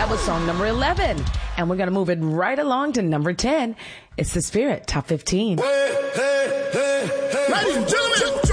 That was song number 11. And we're going to move it right along to number 10. It's The Spirit, top 15. Ladies and gentlemen.